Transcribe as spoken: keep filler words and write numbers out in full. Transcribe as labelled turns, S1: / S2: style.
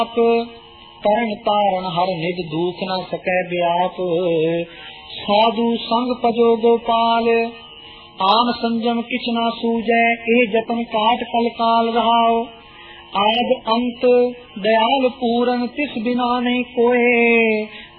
S1: तरण तारण हर निज दुख न सकै व्याप। साधु संग पजो गोपाल आम संजम किछ न सूझै। ए जतन काट कल काल रहाओ। आद अंत दयाल पूरन तिस बिना नहीं कोय।